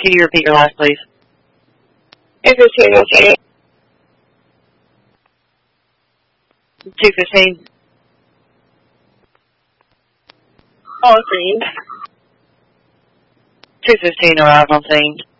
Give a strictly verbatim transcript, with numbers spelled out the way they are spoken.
Can you repeat your last, please? Two fifteen oh eight. two fifteen. On scene. two fifteen arrived on scene.